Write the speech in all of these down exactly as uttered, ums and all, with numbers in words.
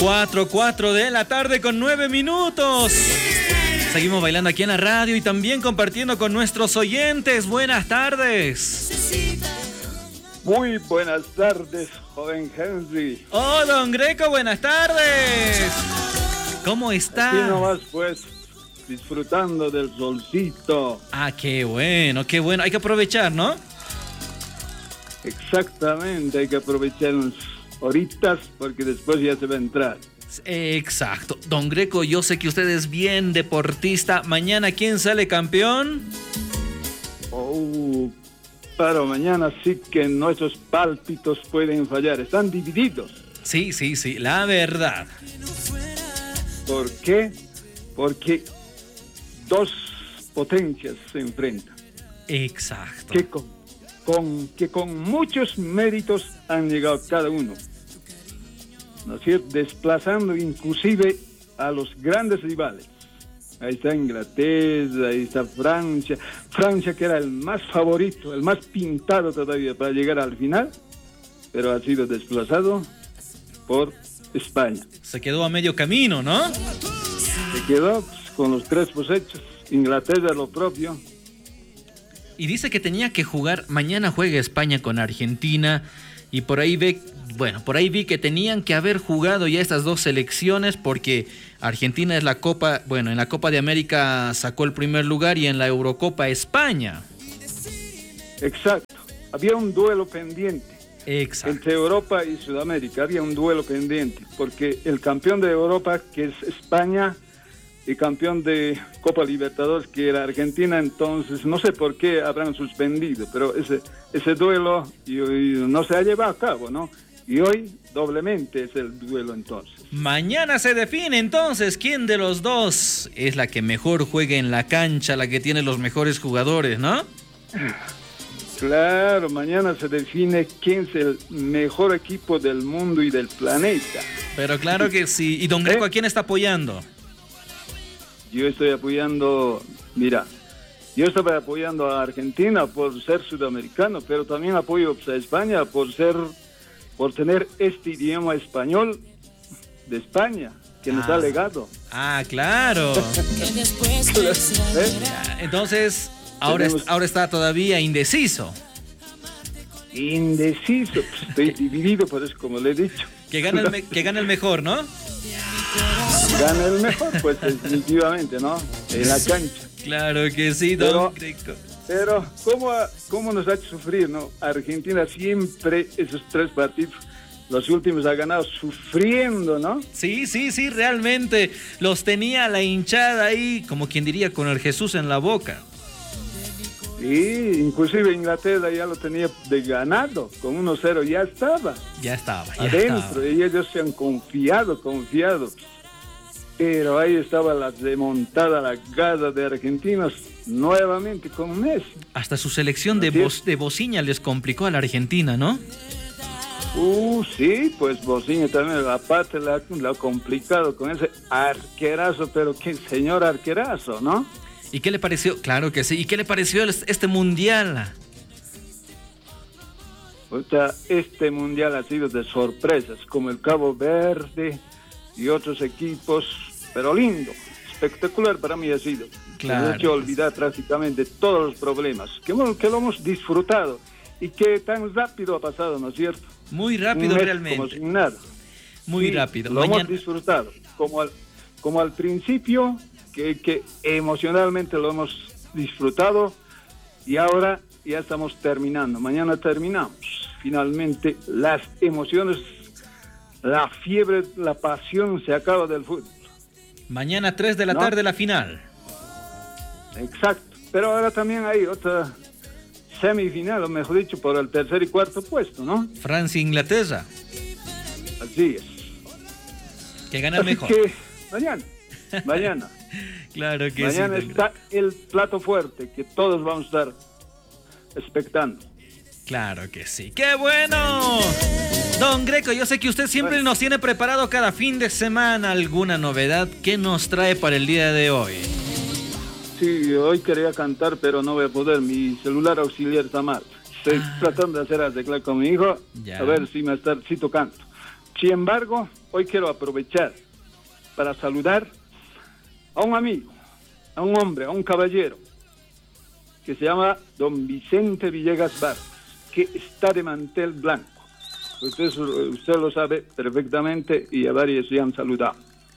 cuatro, cuatro de la tarde con nueve minutos. Seguimos bailando aquí en la radio y también compartiendo con nuestros oyentes. Buenas tardes. Muy buenas tardes, joven Henry. Oh, don Greco, buenas tardes. ¿Cómo está? Aquí nomás, pues, disfrutando del solcito. Ah, qué bueno, qué bueno. Hay que aprovechar, ¿no? Exactamente, hay que aprovechar unas horitas porque después ya se va a entrar. Exacto. Don Greco, yo sé que usted es bien deportista. Mañana, ¿quién sale campeón? Oh, pero mañana sí que nuestros pálpitos pueden fallar. Están divididos. Sí, sí, sí, la verdad. ¿Por qué? Porque dos potencias se enfrentan. Exacto. Que con, con, que con muchos méritos han llegado cada uno, ¿no es cierto? Desplazando inclusive a los grandes rivales. Ahí está Inglaterra, ahí está Francia. Francia, que era el más favorito, el más pintado todavía para llegar al final, pero ha sido desplazado por España. Se quedó a medio camino, ¿no? Se quedó pues, con los tres cosechos. Inglaterra lo propio. Y dice que tenía que jugar, mañana juega España con Argentina, y por ahí ve, bueno, por ahí vi que tenían que haber jugado ya estas dos selecciones porque Argentina es la Copa, bueno, en la Copa de América sacó el primer lugar y en la Eurocopa España. Exacto. Había un duelo pendiente. Exacto. Entre Europa y Sudamérica había un duelo pendiente porque el campeón de Europa, que es España, y campeón de Copa Libertadores, que era Argentina, entonces no sé por qué habrán suspendido, pero ese ese duelo y, y no se ha llevado a cabo, ¿no? Y hoy doblemente es el duelo entonces. Mañana se define entonces quién de los dos es la que mejor juega en la cancha, la que tiene los mejores jugadores, ¿no? Claro, mañana se define quién es el mejor equipo del mundo y del planeta. Pero claro que sí. ¿Y don Greco ¿Eh? a quién está apoyando? Yo estoy apoyando, mira, yo estaba apoyando a Argentina por ser sudamericano, pero también apoyo a España por ser, por tener este idioma español de España, que nos ah. ha legado. Ah, claro. ¿Eh? Entonces, ahora, Tenemos... est- ahora está todavía indeciso. Indeciso, pues estoy dividido, por eso como le he dicho. Que gane el, me- que gane el mejor, ¿no? Gana el mejor, pues definitivamente, ¿no? En la cancha. Claro que sí, don Pero, Greco. pero ¿cómo, ha- ¿cómo nos ha hecho sufrir, no? Argentina siempre, esos tres partidos, los últimos ha ganado sufriendo, ¿no? Sí, sí, sí, realmente los tenía la hinchada ahí, como quien diría, con el Jesús en la boca. Sí, inclusive Inglaterra ya lo tenía de ganado, con uno cero ya estaba. Ya estaba, ya adentro, estaba. y ellos se han confiado, confiado. Pero ahí estaba la remontada, la garra de argentinos, nuevamente con Messi. Hasta su selección de, bo- de bociña les complicó a la Argentina, ¿no? Uh, sí, pues Bociña también, aparte la, la ha complicado con ese arquerazo, pero qué señor arquerazo, ¿no? ¿Y qué le pareció? Claro que sí. ¿Y qué le pareció este mundial? O sea, este mundial ha sido de sorpresas, como el Cabo Verde y otros equipos, pero lindo, espectacular para mí ha sido. Claro. No hay que olvidar prácticamente todos los problemas, que, hemos- que lo hemos disfrutado y que tan rápido ha pasado, ¿no es cierto? Muy rápido Un mes realmente. Como sin nada. Muy Sí, rápido. Lo Mañana... hemos disfrutado, como al, como al principio, que, que emocionalmente lo hemos disfrutado y ahora ya estamos terminando. Mañana terminamos. Finalmente las emociones, la fiebre, la pasión se acaba del fútbol. Mañana tres de la ¿No? tarde la final. Exacto. Pero ahora también hay otra semifinal, o mejor dicho, por el tercer y cuarto puesto, ¿no? Francia-Inglaterra. Así es. Que gana el Así mejor. que mañana, mañana. Claro que Mañana sí. está el plato fuerte que todos vamos a estar expectando. Claro que sí. ¡Qué bueno! Don Greco, yo sé que usted siempre Bueno. nos tiene preparado cada fin de semana alguna novedad. ¿Qué nos trae para el día de hoy? Sí, hoy quería cantar, pero no voy a poder. Mi celular auxiliar está mal. Estoy Ah. tratando de hacer arreglar con mi hijo. Ya. A ver si me está, si canto. Sin embargo, hoy quiero aprovechar para saludar a un amigo, a un hombre, a un caballero, que se llama don Vicente Villegas Vargas, que está de mantel blanco. Usted, usted lo sabe perfectamente y a varios se han saludado.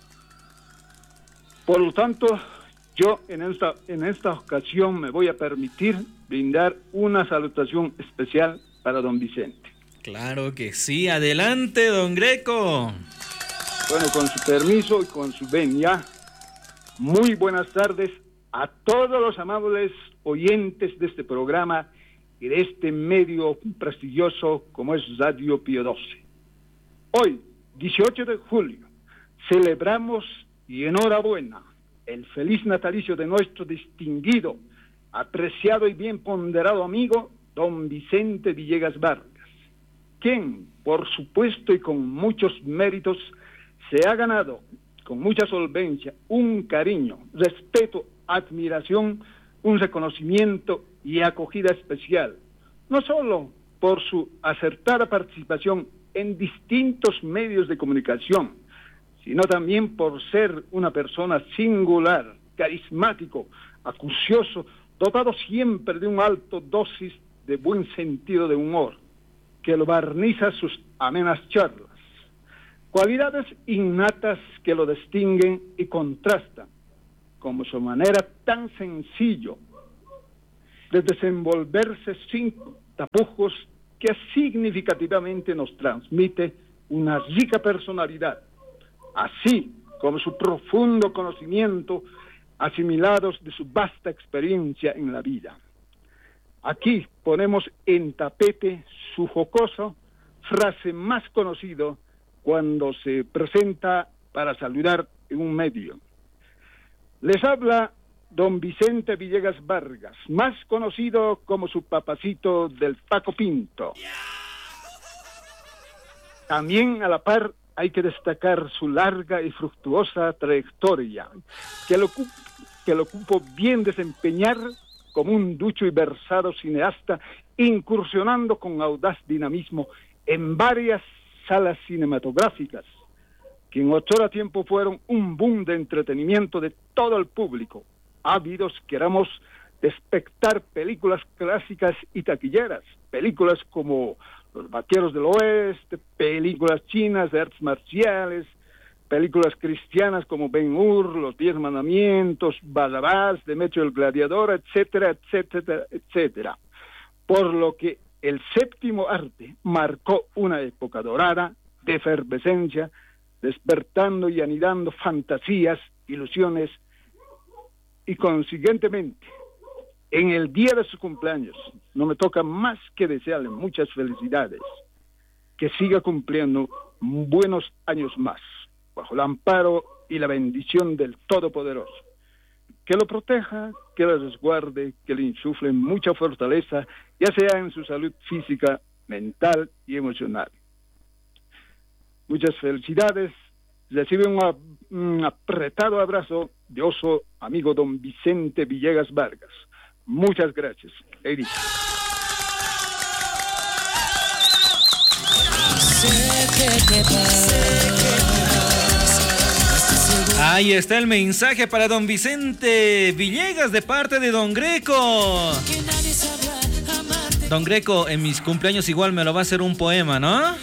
Por lo tanto, yo en esta, en esta ocasión me voy a permitir brindar una salutación especial para don Vicente. Claro que sí, adelante, don Greco. Bueno, con su permiso y con su venia, muy buenas tardes a todos los amables oyentes de este programa y de este medio prestigioso como es Radio Pío doce. Hoy, dieciocho de julio, celebramos y enhorabuena el feliz natalicio de nuestro distinguido, apreciado y bien ponderado amigo, don Vicente Villegas Vargas, quien, por supuesto y con muchos méritos, se ha ganado con mucha solvencia un cariño, respeto, admiración, un reconocimiento y acogida especial, no solo por su acertada participación en distintos medios de comunicación, sino también por ser una persona singular, carismático, acucioso, dotado siempre de un alto dosis de buen sentido de humor, que lo barniza sus amenas charlas. Cualidades innatas que lo distinguen y contrastan, como su manera tan sencillo de desenvolverse sin tapujos, que significativamente nos transmite una rica personalidad, así como su profundo conocimiento asimilados de su vasta experiencia en la vida. Aquí ponemos en tapete su jocoso frase más conocido cuando se presenta para saludar en un medio. Les habla don Vicente Villegas Vargas, más conocido como su papacito del Paco Pinto. También a la par hay que destacar su larga y fructuosa trayectoria, que lo, que lo cupo bien desempeñar como un ducho y versado cineasta, incursionando con audaz dinamismo en varias salas cinematográficas, que en otrora tiempo fueron un boom de entretenimiento de todo el público, ávidos, queramos, de espectar películas clásicas y taquilleras, películas como Los Vaqueros del Oeste, películas chinas de artes marciales, películas cristianas como Ben-Hur, Los Diez Mandamientos, Barrabás, Demetrio el Gladiador, etcétera, etcétera, etcétera. Por lo que el séptimo arte marcó una época dorada de efervescencia, despertando y anidando fantasías, ilusiones, y consiguientemente, en el día de su cumpleaños, no me toca más que desearle muchas felicidades, que siga cumpliendo buenos años más, bajo el amparo y la bendición del Todopoderoso, que lo proteja, que lo resguarde, que le insufle mucha fortaleza, ya sea en su salud física, mental y emocional. Muchas felicidades. Recibe un, un apretado abrazo de oso amigo don Vicente Villegas Vargas. Muchas gracias. Eric. Ahí está el mensaje para don Vicente Villegas de parte de don Greco. Don Greco, en mis cumpleaños igual me lo va a hacer un poema, ¿no?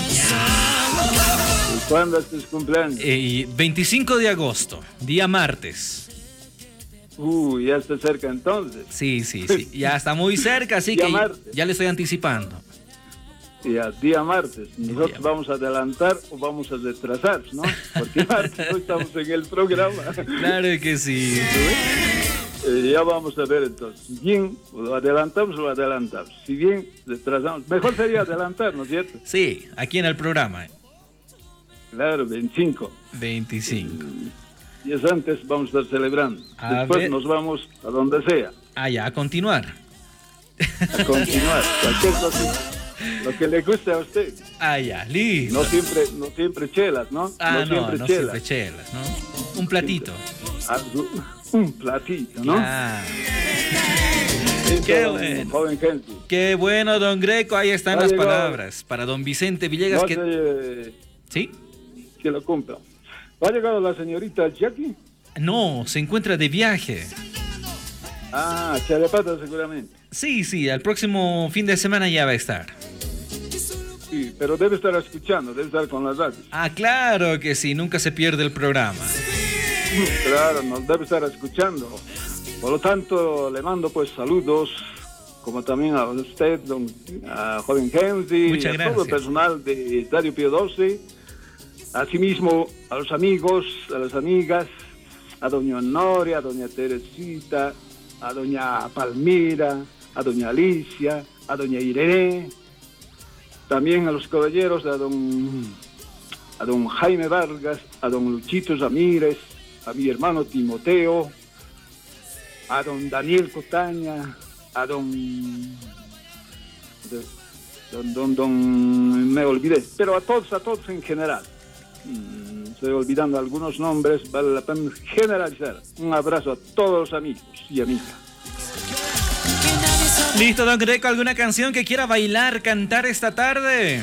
¿Cuándo es tu cumpleaños? Eh, veinticinco de agosto, día martes. Uy, uh, ya está cerca entonces. Sí, sí, sí, ya está muy cerca, así que martes. Ya le estoy anticipando. Ya, día martes. Nosotros día. Vamos a adelantar o vamos a retrasar, ¿no? Porque martes no estamos en el programa. Claro que sí. Eh, ya vamos a ver entonces. Si bien lo adelantamos o lo adelantamos. Si bien retrasamos. Mejor sería adelantar, ¿no es cierto? Sí, aquí en el programa. Claro, veinticinco. veinticinco. Y es antes vamos a estar celebrando. A Después ver. Nos vamos a donde sea. Ah, ya, a continuar. A continuar. Cualquier cosa. Lo que le guste a usted. Ah, ya, listo. No siempre, no siempre chelas, ¿no? Ah, no, no siempre no chelas. siempre chelas, ¿no? Un platito. Algo, un platito, ¿no? Claro. Qué bueno. Joven gente. Qué bueno, don Greco. Ahí están las palabras para don Vicente Villegas. No, que... se, ¿Sí? Que lo cumpla. ¿Va a llegar la señorita Jackie? No, se encuentra de viaje. Ah, Charapata seguramente. Sí, sí, al próximo fin de semana ya va a estar. Sí, pero debe estar escuchando, debe estar con las radios. Ah, claro que sí, nunca se pierde el programa. Claro, nos debe estar escuchando. Por lo tanto, le mando pues saludos, como también a usted, don, a joven Henry, Muchas a gracias. todo el personal de Radio Pío doce, asimismo a los amigos, a las amigas, a doña Honoria, a doña Teresita, a doña Palmira, a doña Alicia, a doña Irene, también a los caballeros, a don, a don Jaime Vargas, a don Luchito Ramírez, a mi hermano Timoteo, a don Daniel Cotaña, a don, don, don, don, me olvidé, pero a todos, a todos en general. Estoy olvidando algunos nombres, vale la pena generalizar. Un abrazo a todos los amigos y amigas. Listo, don Greco, ¿alguna canción que quiera bailar, cantar esta tarde?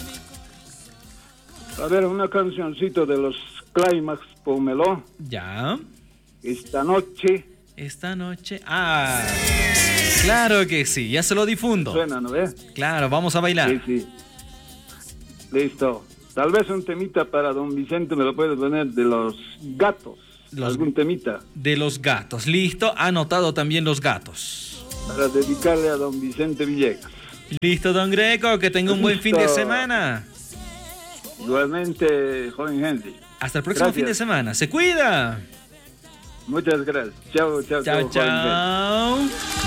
A ver, una cancioncita de los Climax, pónmelo. Ya. Esta noche. Esta noche. Ah, claro que sí, ya se lo difundo. Suena, ¿no ves? Claro, vamos a bailar. Sí, sí. Listo. Tal vez un temita para don Vicente me lo puede poner de los gatos. Los- Algún temita De los gatos. Listo, anotado también los gatos. para dedicarle a don Vicente Villegas. Listo, don Greco, que tenga un buen fin de Listo. semana. Igualmente, joven Henry. Hasta el próximo Gracias. fin de semana. Se cuida. Muchas gracias. Chao, chao, Chao, chao, joven Henry. chao.